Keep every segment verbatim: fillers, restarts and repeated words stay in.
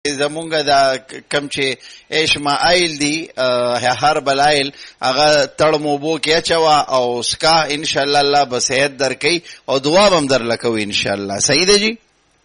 زمونږ دا کم چې اشمایل دی هر بلایل هغه تړم اوبو کې اچوه او سکا انشاءالله الله به صحت درکوي او دعا به هم درله کوي انشاءالله. صحیح ده جی؟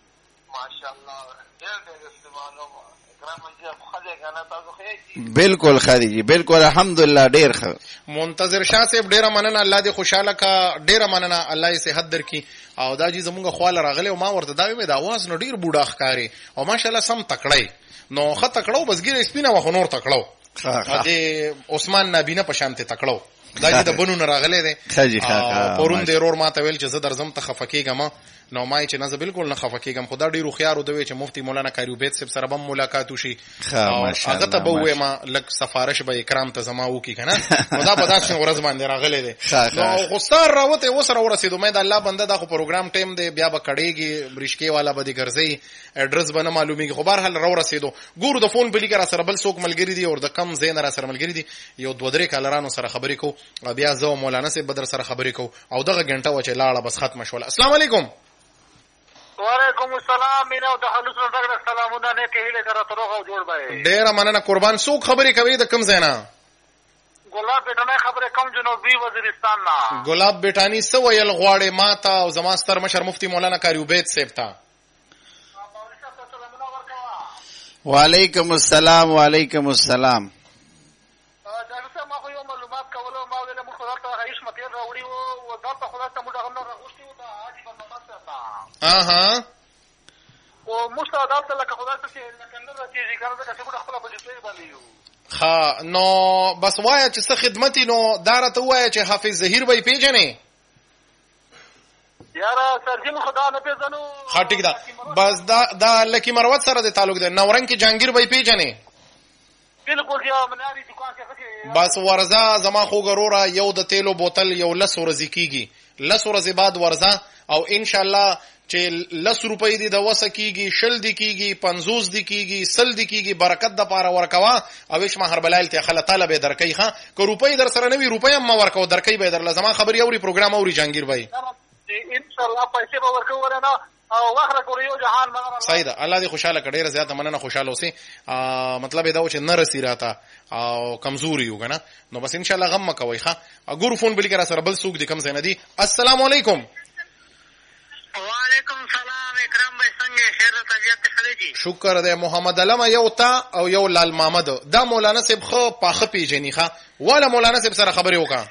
بالکل خاري جی بالکل الحمدلله ډیر ښه. منتظر شاه صاحب ډیره مننه، الله دې خوشاله کا، ډیره مننه، الله یې صحت درکړي. او دا جی زمونږ خواله راغلی او ما ورته دا وې د اواز نو ډیر بوډا ښکاري او ماشاءالله سم تکړی نو ښه تکړو بس ګیره سپینه وخو نور تکړو دې عثمان نابینه په شانته تکړو دا چې د بنو نه راغلی دی. پرون د رور ما ته ویل چې زه درځم ته خفه کېږم نو ما چې نه زه بالکل نه خفه کېږم، خو دا ډېر هوښیار ودوی چې مفتي مولانا قاري عبید صاحب سره به ملاقات وشي هغه ته به ووایم لږ سفارش به اکرام ته زما وکړي که نه نو دا په داسې ورځ باندې راغلی دی. نو خو سار راوتی وسره ورسېدو مې د الله بنده دا خو پروګرام ټایم دی بیا به کړېږي برشکې والا به دې ګرځوي اډرس به نه معلومېږي، خو بهرحال راورسېدو ګورو د فون په لیکه را سره بل څوک ملګري دي او د کم ځای نه را سره ملګري دي، یو دوه درې کالرانو سره خبرې کوو بیا زه او مولانا صاحب بدر سره خبرې کوو او دغه ګنټه وه چې لاړه بس ختمه شوله. السلام علیکم. وعلیکم السلام. مینا د خلوص نو ډېر سلامونه نه کېله سره تروغ او جوړ بای. ډېر مننه قربان. څوک خبرې کوي د کم ځای نه؟ ګلاب بیٹانی خبره کوم جنوبي وزیرستان نه. ګلاب بیٹانی څه ویل غواړې ما ته او زما ستر مشر مفتي مولانا قاري عبید صاحب ته؟ وعلیکم السلام. وعلیکم السلام. ډاکټر صاحب ما خو یو معلومات کولو ما ویل موږ خدای ته رئیس متیر راوړي او دلته خدای ته موږ هغه نه راغوښتي و دا حاجي بندر صاحب. اها او موږ ته دلته لکه خدای ته چې لکه نه راکېږي که نه ځکه چې موږ خپله په ډیپلوي باندې یو. ښه نو بس وایه چې څه خدمت نو دا راته ووایه چې حافظ ظهیر به یې پېژنې؟ یاره سرجین خو دا نه پېژنو. ښه ټیک ده بس دا دا لکي مروت سره د تعلق دی. نورنګ کې جهانګیر به یې پېژنې؟ بالکل یو مناري دکان کې بس ورځه زما خوږه وروره یو د تیلو بوتل یو لس ورځې کېږي، لس ورځې بعد ورځه او انشاءالله چې لس روپۍ دي د وسه کېږي، شل دي کېږي، پنځوس دي کېږي، سل دي کېږي، برکت دپاره ورکوه او ویش مهر بلایل ته خله تعالی به یې درکوي. ښه که روپۍ در سره نه وي روپۍ هم مه ورکوه درکوي به یې درله. زما خبرې اوري پروګرام اوري جهانګیر بهی انشاءالله پیسې به ورکوو ولې نه او وخت راکړو یو جهان مغرب. صحیح ده الله دې خوشحاله کړه ډېره زیاته مننه خوشحاله اوسې. مطلب یې دا و چې نه رسي راته او کمزوري یو که نه نو بس انشاءالله غم مه کوئ. ښه ګورو فون بلیکه را سره بل څوک دي کم ځای نه دي. السلام علیکم. وعلیکم سلام اکرام بھائی څنګه خیر د طبیعت ښه دی؟ شکر دی. محمد علمه یو تا او یو لال محمد دا مولانا صاحب ښه پاخه پیژني. ښه واله مولانا صاحب سره خبرې وکړه.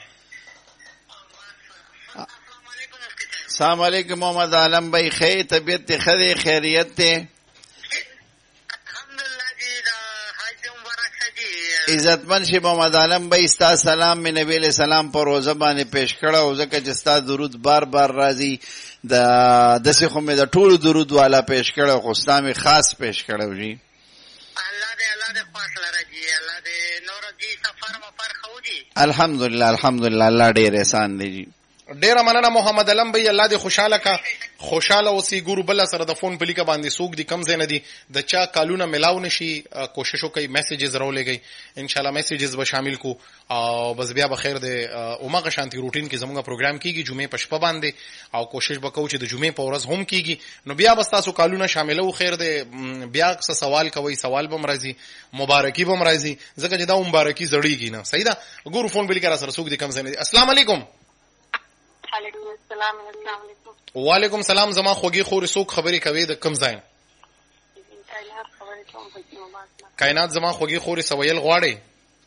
السلام علیکم محمد عالم بھائی. خیر طبیعت دی ښه دی خیریت دی؟ الحمدلله جی دا حج مبارک شه جی. عزتمن شي محمد عالم بھائی ستا سلام می نبی علیہ السلام پر روزه باندې پیش کړه او ځکه چې ستا درود بار بار راځي د داسې خو مې د ټولو درود والا پیش کړه خو ستا مې خاص پیش کړه جی. الله دې الله دې خوښ لره جی. الله دې نور جی سفر مفر خو جی. الحمدلله الحمدلله الله ډېر احسان دی جی. ډیره مننه محمد علم بھائی الله دې خوشاله کا خوشاله اوسې. ګورو بل سره د فون په لیکه باندې څوک دي کم ځای نه دي د چا کالونه ملاو نشي کوشش وکړئ میسیجز راولېږئ انشاءالله میسیجز به شامل کو او بس بیا به خیر دی. هماغه شانتي روټین کې زموږ پروګرام کېږي جمعې په شپه باندې او کوشش به کوو چې د جمعې په ورځ هم کېږي نو بیا به ستاسو کالونه شاملو. خیر دی بیا څه سوال کوئ سوال به م راځي مبارکي به م راځي ځکه چې دا مبارکي زړېږي نه. صحیح ده. ګورو فون په لیکه را سره څوک دي کم ځای نه دي. السلام علیکم. وعلیکم السلام. السلام علیکم. وعلیکم السلام. زما خوږې خورې څوک خبرې کوي د کم ځای؟ کائنات خبرې کوم په جمعه. کائنات زما خوږې خورې سویل غواړي؟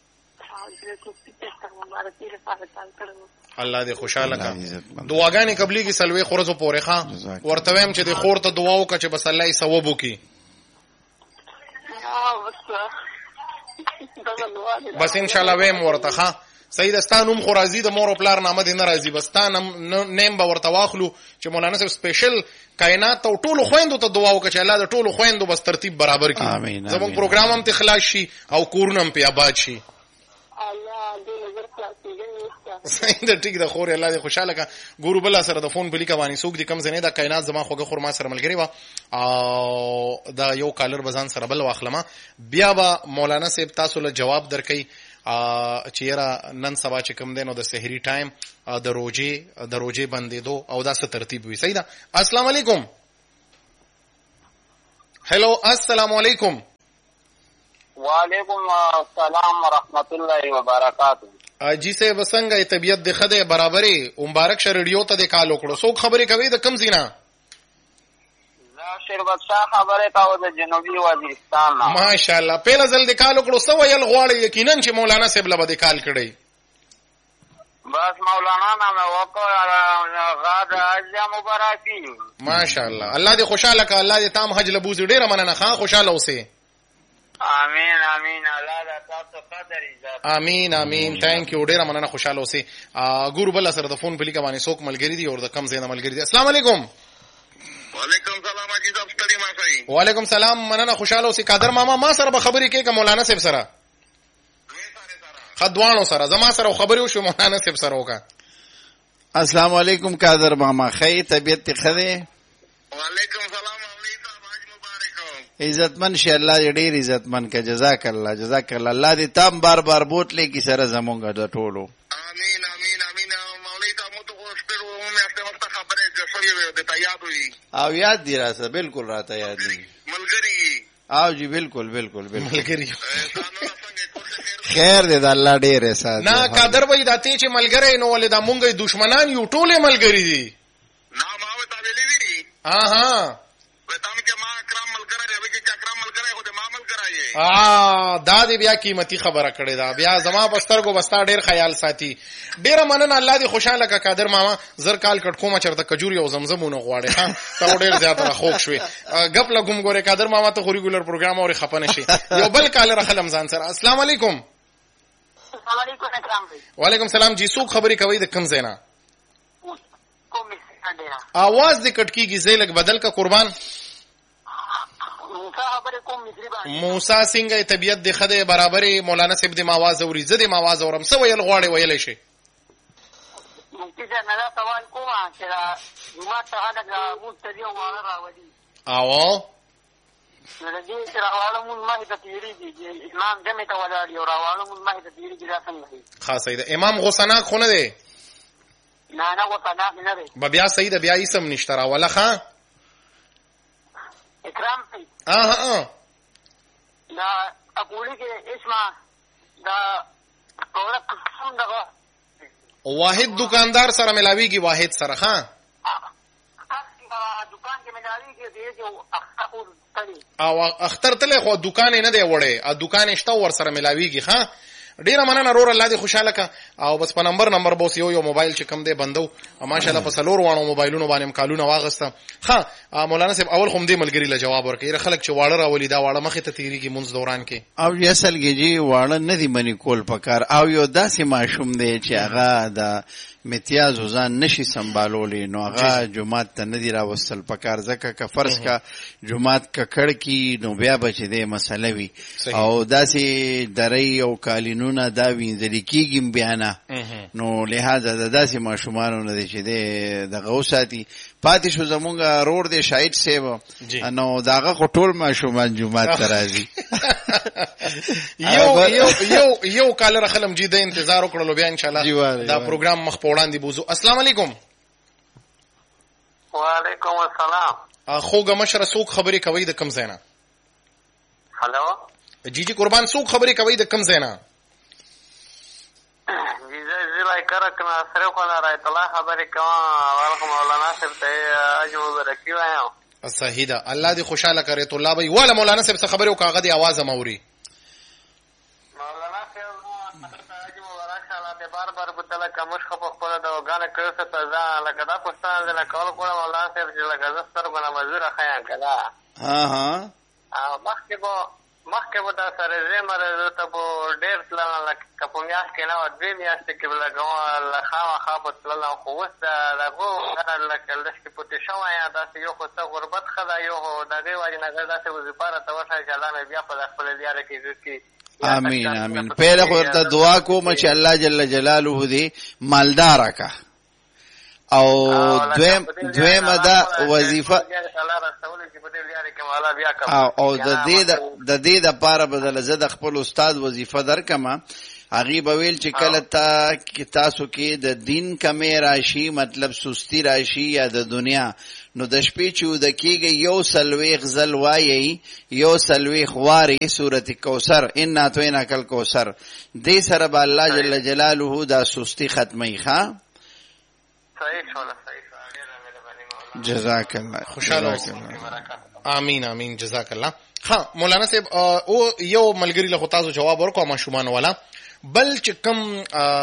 الله دې خوشاله کا. دعاګانې قبلېږي څلوېښت ورځو پورې. ښه ورته وایم چې د خور ته دعا وکړه چې بس الله یې ثواب وکړي. بس انشاءالله وایم ورته. ښه صحیح ده. ستا نوم خو راځي د مور او پلار نامه دې نه راځي بس ستا نیم به ورته واخلو چې مولانا صاحب سپیشل کائنات او ټولو خویندو ته دعا وکړه چې الله د ټولو خویندو بس ترتیب برابر کړي زموږ پروګرام هم ته خلاص شي او کورونه هم پې آباد شي. صحیح ده ټیک ده خورې الله دې خوشحاله کا. ګورو بله سره د فون په لیکه باندې څوک دي کم ځای نه ده. کائنات زما خوږه خور ما سره ملګرې وه او دا یو کالر به ځان سره بل واخلمه بیا به مولانا صاحب تاسو له جواب درکوي چې یاره نن سبا چې کوم دی نو د سحري ټایم د روجې د روجې بندېدو او دا څه ترتیب وي. صحیح ده. السلام علیکم. हेलो अस्सलाम वालेकुम. وعلیکم السلام ورحمت الله وبرکاته. جی سے وسنګ طبیعت د خده برابرې مبارک شه ریډیو ته د کال وکړو. څوک خبرې کوي د کم زینا؟ زه شربت شاه خبرې کوم د جنوبي وزیرستان نه. ماشاءالله. پیله ځل د کال وکړو سو ویل غواړي یقینا چې مولانا صاحب له د کال کړی. بس مولانا نامه وکړه غاد اجا مبارکي. ماشاءالله. الله دې خوشاله کا. الله دې تام حج لبوز ډیره مننه. خان خوشاله اوسه. امين امين. الله دې تاسو قدر عزت. امين امين. ثانک یو. ډیره مننه. خوشاله اوسه. ګور بل سره د فون په لیکه باندې څوک ملګری دي او د کم زینه ملګری دي. السلام علیکم. وعلیکم سلام اجي صاحب ستړي ما سي. وعلیکم سلام. مننه. خوشاله اوسه. قادر ماما ما سره به خبرې کوي ک مولانا صاحب سره. خدوانو سره زما سره خبرې وشو مولانا صاحب سره وکا. السلام علیکم قادر ماما. خی طبیعت تی خده؟ وعلیکم سلام اولی صاحب حج مبارک. عزتمن شه الله دې ډیر عزتمن کا. جزاک الله جزاک الله. الله دې تام بار بار بوتلې کی سره زمونږه د ټولو. امين امين امين. مولوی صاحب مو ته خوشبو مې هفته وخت خبره کوي د تیاد وي او یاد دی راته بالکل راته یاد دی ملګری. او جی بالکل بالکل بالکل ملګری. خیر دې د الله ډیر احسان. نه قادر وای د ته چې ملګری نو ولې د مونږه دشمنان یو ټوله ملګری دي. نه ما و تا ویلې وی. ها ها. وته مې چې ما کرام ملګری دی چې کرام ملګری خو دې ما ملګری یې. ا دا دې بیا قیمتي خبره کړې دا. بیا زما بسترګو بستا ډیر خیال ساتي. ډیر مننه. الله دې خوشاله کا قادر ماما. زر کال کټ کومه چرته کجوري او زمزمونه غواړي. ها ته ډیر زیات را خوښ شوې. غپ لګوم ګوره قادر ماما ته ریګولر پروګرام اوري خپنه شي. یو بل کال را خلم ځان سره. السلام علیکم. وعلیکم السلام. وعلیکم السلام. جی څوک خبرې کوي د کم زینا؟ کوم څنګه आवाज دې کټ کیږي زې لګ بدل کا قربان. خبرې کوم مصری باندې. موسی څنګه طبیعت دې خده برابرې مولانا صاحب دې आवाज اوري زه دې आवाज اورم سو ویل غواړي ویلې شي. مونږ ته نه سوال کوم چې جمعه ته هغه مستری او واره راوړي. او نو دې چې راوړم مونږ ما ته تیریږي امام جمع ته ولاړ یو راوړم مونږ ما ته تیریږي دا څنګه دی؟ خاصه ده امام غسناک خو نه دی. نه نه غسناک نه دی. بیا صحیح ده. بیا اسم نشته راوله ښا اکرام سي. ها ها. دا اقولي کې اسمه دا اورک قسم دغه واحد دکاندار سره ملاويږي. واحد سره ښا دکان کې ملاويږي دې یو اخر تلي او اختر تله خو دکان نه دی وړي. ا دکان شته ور سره ملاويږي. ښا ډیره مننه رور. الله دې خوشاله کا. او بس په نمبر نمبر بوس یو یو موبایل چې کم دی بندو. ماشاءالله په سلور وانو موبایلونو باندې کالونه واغسته. ها مولانا صاحب اول خو دې ملګری له جواب ورکړي. خلک چې واړه راولي دا واړه مخه ته تیریږي منځ دوران کې. او اصل کې جی واړه نه دی منی کول پکار. او یو داسې ماشوم دی چې هغه د امتیاز ځان نشي سنبالولې نو هغه جمعات ته نه دی راوستل پکار. ځکه که فرض کا جمعات کا کړ کی نو بیا بچ دې مسله وي. او داسې درې او کالینونه دا وینځل کیږي بیانه. نو لہذا د داسې ماشومانو نه دي چې دغه وساتي. پاتې شو زمونږ روړ دی شاهد صاحب نو داغه خټول ماشومان جمعات ته راځي. یو یو یو یو کال رخلم جی د انتظار وکړلو بیا ان شاء الله دا پروګرام مخ په وړاندې بوزو. السلام علیکم. وعلیکم السلام. خوګه مشره څوک خبرې کوي د کم زینا؟ هلو جی جی قربان څوک خبرې کوي د کم زینا؟ جی زه لای کړه کنا سره کوله راځه الله خبرې کوم ورکو مولانا صاحب ته اجو ورکی وایم. صحیح ده. الله دې خوشاله کړي. تو الله بھائی والا مولانا صاحب څخه خبرې او کاغذ دی आवाज موري. مولانا صاحب اجو ورکاله به بار بار بتل کومش خو په خپل دا غانه کړو څه ځان لکه دا پښتانه د لکول کوله مولانا صاحب چې لکه زستر بنا مزور خیان کړه. ها ها ا مخکې به مخکې به دا سره زمره ته به ډېر پلان لکه په میاشت کې نه و دوی میاشتې کې به لګوم خامخا به تللم خو اوس دغو لکه لږکې پوتې شوی یم داسې یو خو څه غربت ښه ده یو خو د هغې وجې نه داسې وظیفه راته وښایي چې الله مې بیا په خپله لیاره کې زه کې. امین امین. پیله خو ورته دعا کوم چې الله جل جلاله دې مالداره کا. او دویم دویمه دا وظیفه او د دې د دې د پاره بدل زه د خپل استاد وظیفه درکما هغه به ویل چې کله تا تاسو کې د دین کمې راشي مطلب سستی راشي یا د دنیا نو د شپې چې د کېږي یو سلويخ ځل وایي یو سلويخ واري سورۃ کوثر ان اعطینا کل کوثر دې سره به الله جل جلاله دا سستی ختمي ښا صحیح شوله صحیح شوله جزاک الله خوشاله امين امين جزاک الله. ها مولانا صاحب او یو ملګری له تاسو جواب ورکو ما شومان والا بل چې کوم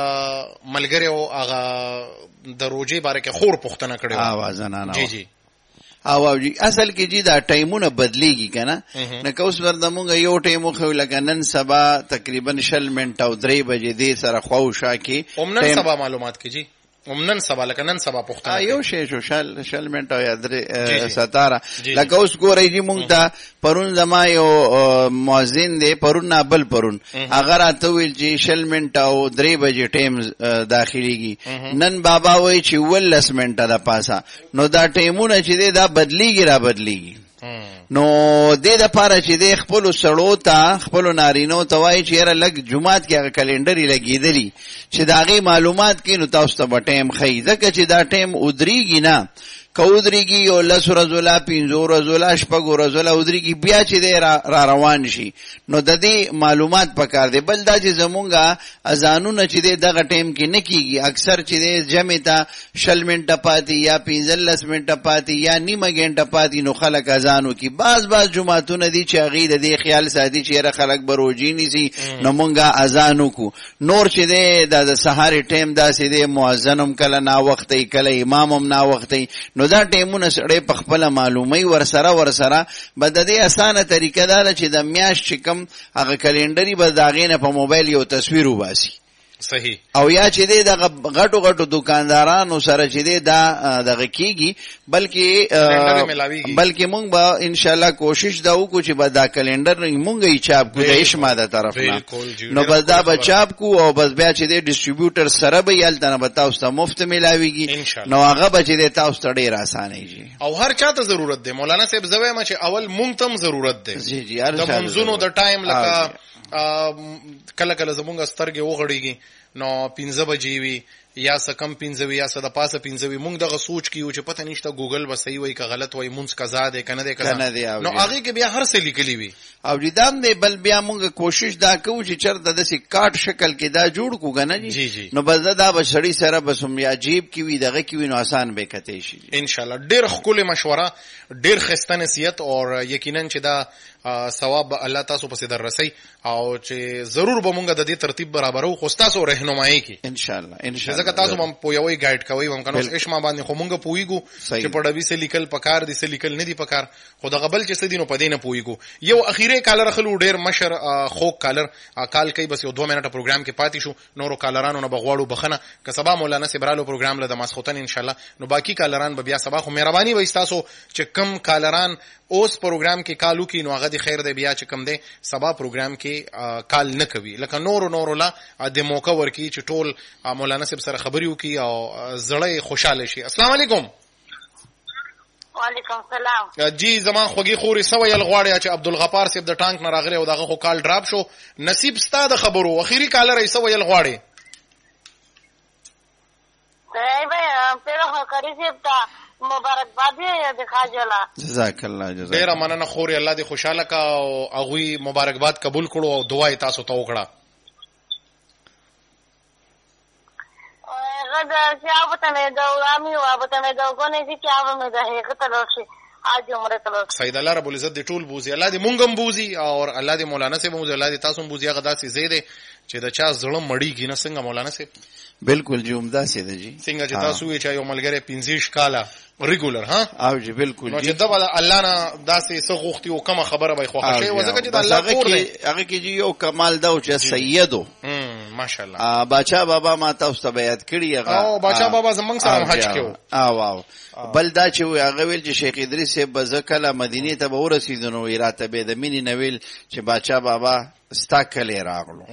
ملګری او هغه د روجي باره کې خور پښتنه کړو आवाज نه نه جی جی او جی اصل کې جی دا ټایمونه بدلیږي کنه نه کوس ورته مونږ یو ټایمو خو لکه نن سبا تقریبا شل منټ او درې بجې دې سره خو شا کې نن سبا معلومات کې جی نن سبا لکه نن سبا پښتنه یو شی شو شل شل منټ او درې ستاره لکه اوس ګورې جی مونږ ته پرون زما یو مؤذن دی پرون نه بل پرون اگر اته ویل چې شل منټ او درې بجې ټایم داخليږي نن بابا وای چې ولس منټه د پاسه نو دا ټایمونه چې دی دا بدلیږي را بدلیږي نو دې د پاره چې د خپل سړو ته خپل نارینو ته وای چې یاره لګ جمعات کې هغه کلندري لګیدلی چې داغي معلومات کې نو تاسو ته ټایم خی ځکه چې دا ټایم ودریږي نه کودریږي او لس رزولا پینځو رزولا شپږو رزولا ودریږي بیا چې دی را روان شي نو د دې معلومات پکار دی. بل دا چې زمونږه اذانونه چې دی دغه ټایم کې نه کیږي اکثر چې دی جمع ته شل منټه پاتې یا پنځلس منټه پاتې یا نیمه غنټه پاتې نو خلک اذانو کې باز باز جمعهتونه دي چې هغه د دې خیال ساتي چې را خلک بروجي نيسي نو مونږه اذانو کو نور چې دی د سحر ټایم داسې دی مؤذنم کله نا وختي کله امامم نا وختي نو دا ټیمونه سړی په خپل معلومي ورسره ورسره بد دې اسانه طریقه دا چې د میاش چې کوم هغه کلندري به داغې نه په موبایل یو تصویر وباسي صحیح او یا چې دې د غټو غټو دکاندارانو سره چې دې دا دغه کیږي بلکې بلکې مونږ به ان شاء الله کوشش دا وکړو چې به دا کلندر مونږ یې چاپ کو د اشما د طرف نه نو بس دا به چاپ کو او بس بیا چې دې ډیسټریبیوټر سره به یالته نه به تاسو ته مفت ملاويږي نو هغه به چې تاسو ته ډیر اسانه شي او هر چاته ضرورت دی مولانا صاحب زوی ما چې اول مونږ تم ضرورت دی جی جی هر د منځونو د ټایم لکه کله کله زمونږ سترګې وغړېږي نو پنځه بجې وي یا سکم پنځه وي یا سده پاسه پنځه وي مونږ دغه سوچ کیو چې پته نشته ګوګل به صحیح وای که غلط وای مونږ قضا ده کنه ده قضا نو هغه کې بیا هر څه لیکلی وي او جدام دی بل بیا مونږ کوشش دا کوو چې چرته د سې کارت شکل کې دا جوړ کو غنه جی نو بس دا بشړی سره بسم یا جیب کې وي دغه کې وي نو آسان به کته شي ان شاء الله. ډیر خپل مشوره ډیر خسته نصیحت او یقینا چې دا ثواب الله تاسو پسې در رسي او چې ضرور به مونږ د دې ترتیب برابرو خو تاسو رهنمایي کی ان شاء الله ان شاء الله ځکه تاسو هم پویوي ګایډ کوي هم کنه اشما باندې خو مونږ پویګو چې په ډبي سه لیکل پکار دي سه لیکل نه دي پکار خو د غبل چې سدي نو پدې نه پویګو. یو اخیره کالر خلو ډیر مشر خو کالر کال کوي بس یو دوه منټه پروګرام کې پاتې شو نورو کالرانو نه بغواړو بخنه که سبا مولانا سبرالو پروګرام له د ماسختن ان شاء الله نو باقی کالران به بیا سبا خو مهرباني وای تاسو چې کم کالران اوس پروګرام کې کالو کې نو هغه د خیر دی بیا چې کم دی سبا پروګرام کې کال نه کوي لکه نور نور لا د موقع ورکی چې ټول مولانا صاحب سره خبري وکي او زړه خوشاله شي. السلام علیکم. وعلیکم السلام. جی زما خوږی خوري سوي الغواړي چې عبدالغفار صاحب د ټانک نه راغلی او دغه خو کال ډراپ شو نصیب ستاد خبرو اخیری کال رئیس سوي الغواړي دی به پیرو کری صاحب ته مبارکباد یې د خاجلا جزاک الله جزاک ډیر مننه خوري الله دې خوشاله کا او هغه مبارکباد قبول کړو او دعا یې تاسو ته وکړه. غدا شاو ته مې دا ورامي او ابته مې دا غونې چې کاوه مې دا هغه ته لوشي اج عمره ته لوشي سید الله رب العزت دې ټول بوزي الله دې مونږم بوزي او الله دې مولانا صاحب بوزي الله دې تاسو بوزي هغه داسې زیاده چې دا چا زړه مړیږي نه څنګه مولانا صاحب بالکل جی عمدہ سے ده جی څنګه چې تاسو یې چا یو ملګری پنځه کاله ریګولر ها او جی بالکل نو چې دا الله نه داسې څه غوښتي او کومه خبره به خوښه شي وځکه چې د الله کور دی هغه کې جی یو کمال دا چې سیدو ماشاءالله باچا بابا ما تاسو ته بیات کړی هغه او باچا بابا زمنګ سره حج کېو او واو بل دا چې هغه ویل چې شیخ ادریس به ځکه مدینه ته به ورسېدنو ایراته به د مینې نویل چې باچا بابا ستا کلی راغلو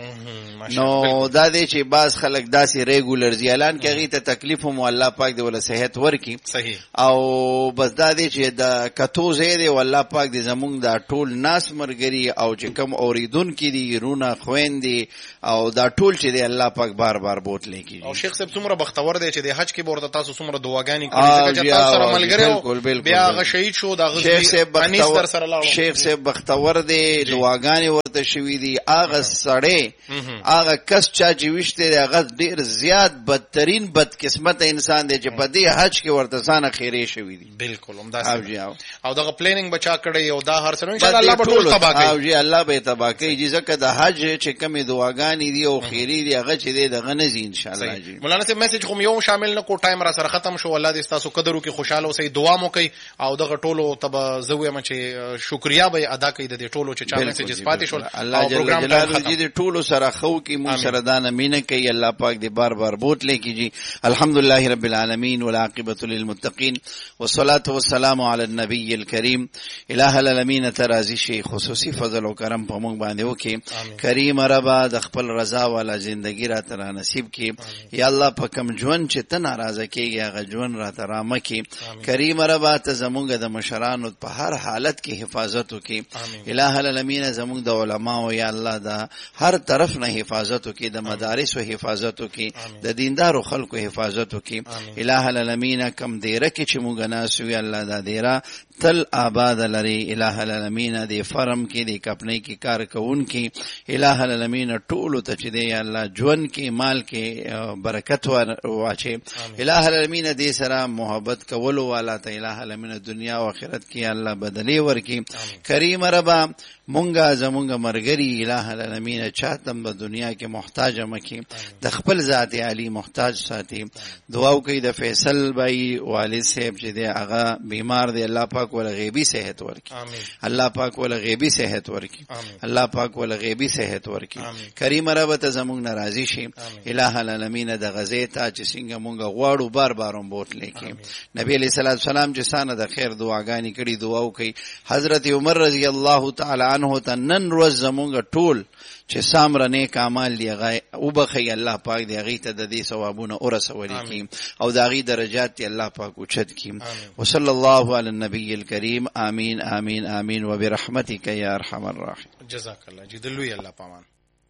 نو دا دی چې بعض خلک داسې ریګولر زی اعلان کې هغې ته تکلیف هم الله پاک دی ولا صحت ورکي صحیح او بس دا دی چې د کتو ځای دی والله پاک دی زمونږ دا ټول ناس مرګري او چې کم اوریدونکي دي رونه خویندې او دا ټول چې دی الله پاک بار بار بوتلی کېږي او شیخ صاحب څومره بختور دی چې د حج کې به ورته تاسو څومره دعاګانې کړي ځکه چې تاسو سره ملګری وو بیا هغه شهید شو د هغه انیس در سره لاړو شیخ صاحب بختور دی دعاګانې ورته شوي دي هغه سړی هغه کس چا چې ویشتی دی هغه ډېر زیات بدترین بدقسمته انسان دی چې په دې حج کې ورته ځانه خیرې شوي دي بالکل همداسې او دغه پلانینګ به چا کړی او دا هر څه انشاءالله الله به ټول تباه کوي او جی الله به تباه کوي ځکه د حج چې کومې دعاګانې دي او خیرې دي هغه چې دی دغه نه ځي انشاءالله جی مولانا صاحب میسج خو یو شامل نه کو ټایم را سره ختم شو الله دې تاسو قدر وکړي خوشاله اوسئ دعا مو کوي او دغه ټولو ته زه وایم چې شکریا به ادا کوي د دې ټولو چې چا میسجز پاتې شول الله جل جلاله دې ټولو سره خو کې مو سره دانه مینه کوي الله پاک دې بار بار بوتلې کیږي الحمدلله رب العالمین والعاقبة للمتقین والصلاة والسلام علی النبی الکریم الہ العالمین ترازی شي خصوصي فضل او کرم په موږ باندې وکي کریم ربا د خپل رضا والا ژوندۍ را تر نصیب کی یا الله په کوم ژوند چې ته ناراضه کیږي هغه ژوند را تر مکی کریم ربا ته زمونږ د مشرانو په هر حالت کې حفاظت وکي الہ العالمین زمونږ د علماو یا الله دا هر طرف نه حفاظت وکي د مدارس او حفاظت وکي د دیندارو خلکو حفاظت وکي الہ العالمین کم دیره کې چې موږ ناسو یا الله دا دیره تل آباد لري الہ العالمین دی فرم کې دی کپنی کې کار کوون کې الہ العالمین ټول ته چې دی الله ژوند کې مال کې برکت واچي الہ العالمین دې سره محبت کولو والا ته الہ العالمین دنیا او آخرت کې الله بدلی ورکي کریم ربا مونږه زمونږه مرګري الہ العالمین چاتم په دنیا کې محتاج مکی د خپل ذات علی محتاج ساتي دعا کوي د فیصل بھائی والد صاحب چې دی هغه بیمار دی الله پاک ول غیبی صحت ورکي الله پاک ول غیبی صحت ورکي الله پاک ول غیبی صحت ورکي کریم رب ته زمونږ ناراضي شي الہ العالمین د غزې ته چې څنګه مونږ غواړو بار بارم بوتلې کې نبی علیہ الصلوۃ والسلام چې سانه د خیر دعاګانی کړي دعا کوي حضرت عمر رضی الله تعالی عنہ ته نن روز زمونږ ټول چې سامره نیک اعمال دی هغه او بخي الله پاک دی هغه ته د دې ثوابونه ورسولي کی او د هغه درجات دی الله پاک اوچت کی وصلی الله علی النبی الکریم آمین آمین آمین وبرحمتک یا ارحم الراحمین جزاک الله جی دلوی الله پامان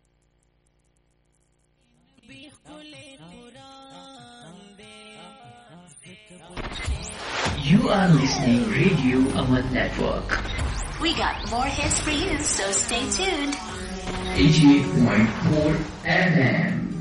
You are listening Radio Aman Network. We got more hits for you, so stay tuned. eighty-eight point four F M